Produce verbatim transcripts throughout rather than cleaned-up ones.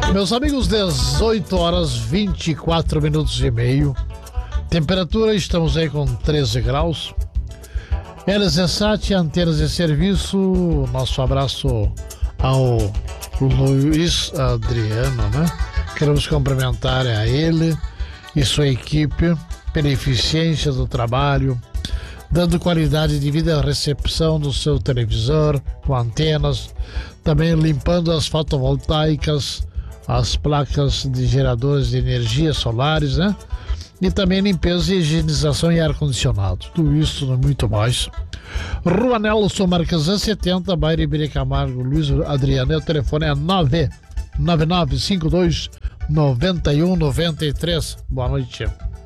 Meus amigos, dezoito horas vinte e quatro minutos e meio. Temperatura, estamos aí com treze graus. L Z Sat, antenas de serviço. Nosso abraço ao Luiz Adriano, né? Queremos cumprimentar a ele e sua equipe pela eficiência do trabalho, dando qualidade de vida à recepção do seu televisor com antenas, também limpando as fotovoltaicas, as placas de geradores de energia solares, né? E também limpeza e higienização e ar-condicionado. Tudo isso e muito mais. Rua Nelson Marquesan setenta, bairro Ibirê Camargo, Luiz Adriano. O telefone é nove nove nove cinco dois nove um nove três. Boa noite.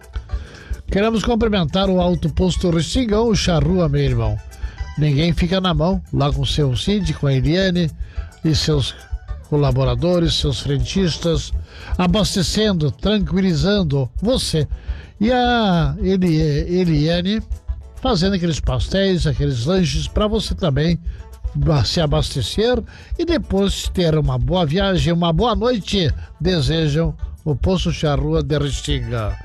Queremos cumprimentar o Alto Posto Restingão, o Charrua, meu irmão. Ninguém fica na mão, lá com o seu Cid, com a Eliane e seus colaboradores, seus frentistas, abastecendo, tranquilizando você. E a Eli, Eliane fazendo aqueles pastéis, aqueles lanches para você também se abastecer e depois ter uma boa viagem, uma boa noite. Desejam o Posto Charrua de Restinga.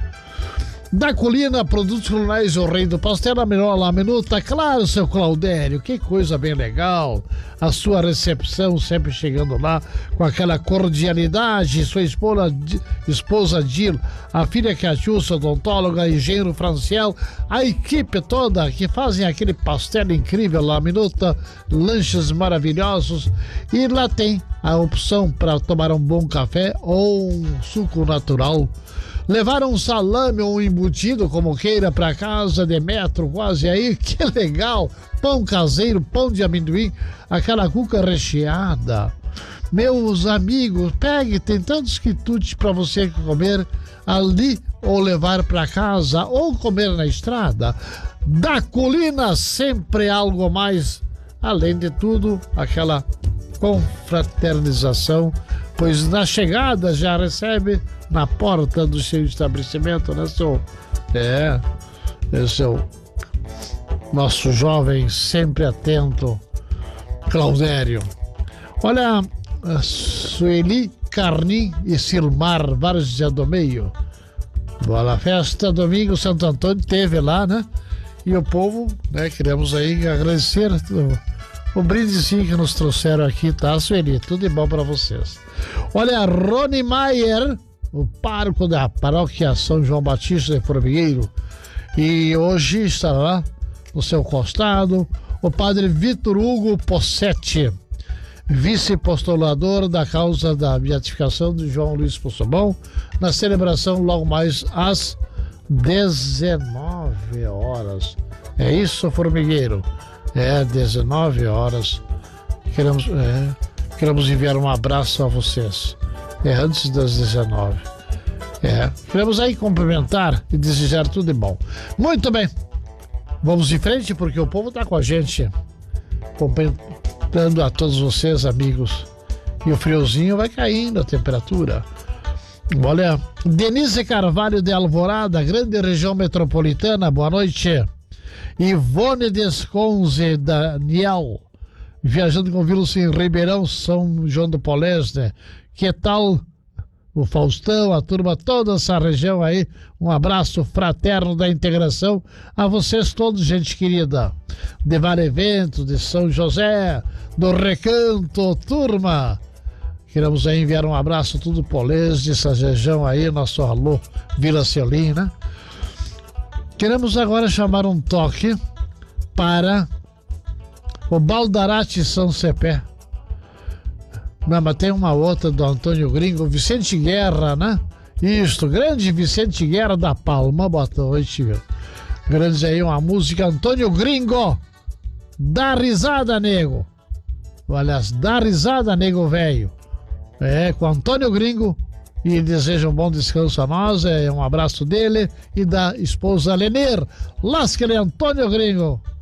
Da Colina, produtos culinários, o rei do pastel, a melhor lá minuta. Claro, seu Claudério, que coisa bem legal. A sua recepção sempre chegando lá com aquela cordialidade. Sua esposa, esposa Dil, a filha Catiúcia, odontóloga, engenheiro Franciel, a equipe toda que fazem aquele pastel incrível lá minuta, lanches maravilhosos. E lá tem a opção para tomar um bom café ou um suco natural. Levar um salame ou um embutido, como queira, para casa de metro, quase aí, que legal! Pão caseiro, pão de amendoim, aquela cuca recheada. Meus amigos, pegue, tem tantos quitutes para você comer ali ou levar para casa ou comer na estrada. Da Colina, sempre algo mais. Além de tudo, aquela confraternização, pois na chegada já recebe na porta do seu estabelecimento, né, seu? É, esse é o nosso jovem sempre atento, Claudério. Olha, Sueli, Carnim e Silmar, Várzea do Meio. Boa festa, domingo, Santo Antônio teve lá, né? E o povo, né, queremos aí agradecer o, o brindezinho que nos trouxeram aqui, tá, Sueli? Tudo de bom para vocês. Olha, Rony Maier, o pároco da paróquia São João Batista de Formigueiro, e hoje estará no seu costado o padre Vitor Hugo Possetti, vice-postulador da causa da beatificação de João Luiz Possomão, na celebração logo mais às dezenove horas. É isso, Formigueiro? É, dezenove horas. Queremos, é, queremos enviar um abraço a vocês. É antes das dezenove. É, queremos aí cumprimentar e desejar tudo de bom. Muito bem, vamos em frente porque o povo está com a gente, cumprimentando a todos vocês, amigos. E o friozinho vai caindo, a temperatura. Olha, Denise Carvalho de Alvorada, grande região metropolitana, boa noite. Ivone Desconze Daniel, viajando com Vilos em Ribeirão, São João do Polesne. Que tal o Faustão, a turma, toda essa região aí? Um abraço fraterno da integração a vocês todos, gente querida. De Vale Eventos, de São José, do Recanto, turma. Queremos aí enviar um abraço tudo Polesne, essa região aí, nosso alô, Vila Celim, né? Queremos agora chamar um toque para o Baldarate São Cepé. Não, mas tem uma outra do Antônio Gringo, Vicente Guerra, né? Isto, grande Vicente Guerra da Palma, boa noite. Grande aí, uma música, Antônio Gringo. Dá risada, nego. Aliás, dá risada, nego velho. É, com Antônio Gringo. E deseja um bom descanso a nós, é um abraço dele e da esposa Lenir. Lasque-lhe, Antônio Gringo.